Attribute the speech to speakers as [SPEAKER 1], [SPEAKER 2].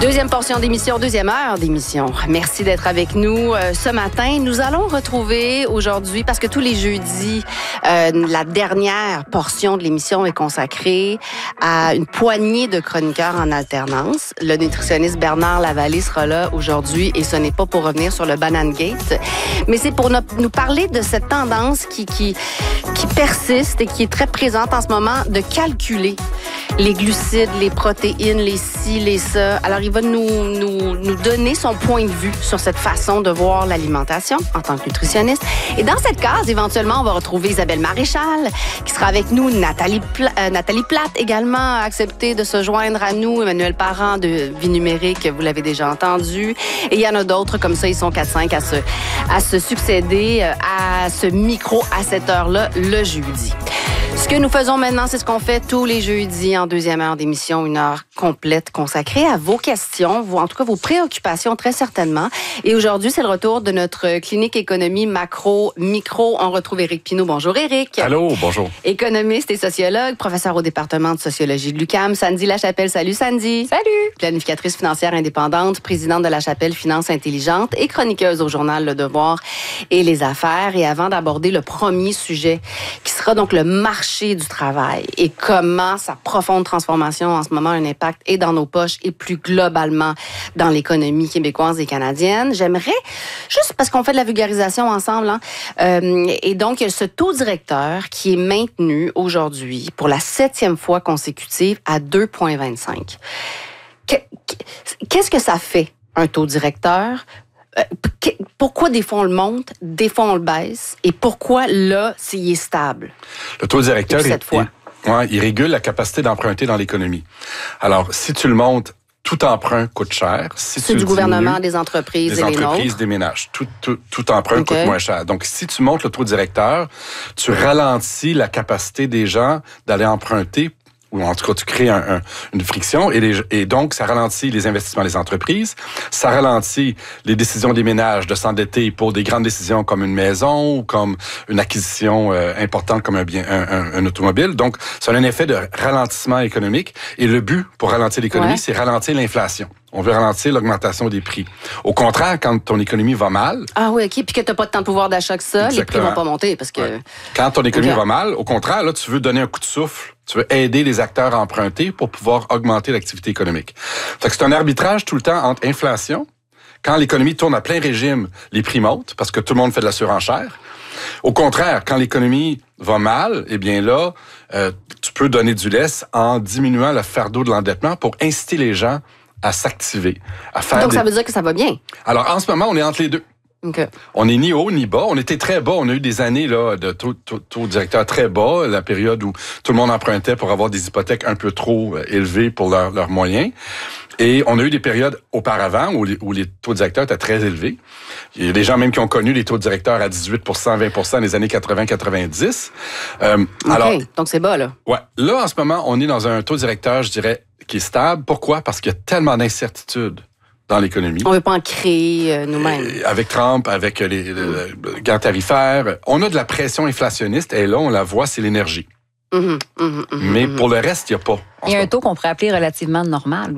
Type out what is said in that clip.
[SPEAKER 1] Deuxième portion d'émission, deuxième heure d'émission. Merci d'être avec nous ce matin. Nous allons retrouver aujourd'hui, parce que tous les jeudis, la dernière portion de l'émission est consacrée à une poignée de chroniqueurs en alternance. Le nutritionniste Bernard Lavallée sera là aujourd'hui et ce n'est pas pour revenir sur le Banana Gate, mais c'est pour nous parler de cette tendance qui persiste et qui est très présente en ce moment de calculer les glucides, les protéines, les ci, les ça. Alors, il va nous donner son point de vue sur cette façon de voir l'alimentation en tant que nutritionniste. Et dans cette case, éventuellement, on va retrouver Isabelle Maréchal, qui sera avec nous. Nathalie Plate également a accepté de se joindre à nous. Emmanuel Parent de Vie Numérique, vous l'avez déjà entendu. Et il y en a d'autres comme ça, ils sont 4-5 à se succéder à ce micro à cette heure-là, le jeudi. Ce que nous faisons maintenant, c'est ce qu'on fait tous les jeudis en deuxième heure d'émission, une heure complète consacrée à vos questions, en tout cas vos préoccupations très certainement. Et aujourd'hui, c'est le retour de notre clinique économie macro-micro. On retrouve Éric Pinault. Bonjour Éric.
[SPEAKER 2] Allô, bonjour.
[SPEAKER 1] Économiste et sociologue, professeur au département de sociologie de l'UQAM. Sandy Lachapelle. Salut Sandy.
[SPEAKER 3] Salut.
[SPEAKER 1] Planificatrice financière indépendante, présidente de Lachapelle Finances Intelligentes et chroniqueuse au journal Le Devoir et Les Affaires. Et avant d'aborder le premier sujet, qui sera donc le marché du travail et comment sa profonde transformation en ce moment a un impact et dans nos poches et plus globalement dans l'économie québécoise et canadienne. J'aimerais, juste parce qu'on fait de la vulgarisation ensemble, et donc il y a ce taux directeur qui est maintenu aujourd'hui pour la 7e fois consécutive à 2,25. Qu'est-ce que ça fait, un taux directeur? Pourquoi des fois on le monte, des fois on le baisse, et pourquoi là, il est stable?
[SPEAKER 2] Le taux directeur, il régule la capacité d'emprunter dans l'économie. Alors, si tu le montes, tout emprunt coûte cher. Si
[SPEAKER 1] c'est du gouvernement, des entreprises et les nôtres.
[SPEAKER 2] Des ménages. Tout emprunt coûte moins cher. Donc, si tu montes le taux directeur, tu ralentis la capacité des gens d'aller emprunter, ou en tout cas, tu crées une friction, et donc, ça ralentit les investissements des entreprises, ça ralentit les décisions des ménages de s'endetter pour des grandes décisions comme une maison ou comme une acquisition importante comme un automobile. Donc, ça a un effet de ralentissement économique, et le but pour ralentir l'économie, c'est ralentir l'inflation. On veut ralentir l'augmentation des prix. Au contraire, quand ton économie va mal...
[SPEAKER 1] Ah oui, OK. Puis que tu n'as pas tant de pouvoir d'achat que ça, les prix vont pas monter parce que...
[SPEAKER 2] Ouais. Quand ton économie va mal, au contraire, là, tu veux donner un coup de souffle. Tu veux aider les acteurs à emprunter pour pouvoir augmenter l'activité économique. Fait que c'est un arbitrage tout le temps entre inflation. Quand l'économie tourne à plein régime, les prix montent parce que tout le monde fait de la surenchère. Au contraire, quand l'économie va mal, eh bien là, tu peux donner du lest en diminuant le fardeau de l'endettement pour inciter les gens à s'activer, à faire.
[SPEAKER 1] Donc, ça veut dire que ça va bien?
[SPEAKER 2] Alors, en ce moment, on est entre les deux.
[SPEAKER 1] Okay.
[SPEAKER 2] On est ni haut ni bas. On était très bas. On a eu des années là de taux directeur très bas, la période où tout le monde empruntait pour avoir des hypothèques un peu trop élevées pour leurs moyens. Et on a eu des périodes auparavant où les taux directeurs étaient très élevés. Il y a des gens même qui ont connu les taux directeurs à 18 20 dans les années 80-90. Alors,
[SPEAKER 1] donc c'est bas, là.
[SPEAKER 2] Ouais. Là, en ce moment, on est dans un taux directeur, je dirais, qui est stable. Pourquoi? Parce qu'il y a tellement d'incertitudes dans l'économie.
[SPEAKER 1] On ne veut pas en créer nous-mêmes.
[SPEAKER 2] Avec Trump, avec les guerres tarifaires, on a de la pression inflationniste et là, on la voit, c'est l'énergie. Mais pour le reste, il n'y a pas.
[SPEAKER 3] Il y a un taux qu'on pourrait appeler relativement normal.